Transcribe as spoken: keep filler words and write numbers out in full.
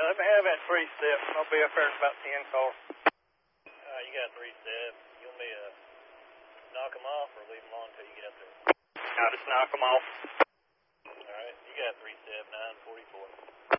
let me have that three step. I'll be up there in about ten cars. All right, you got three step. You want me to knock them off or leave them on until you get up there? I'll just knock them off. All right, you got three step, nine forty-four.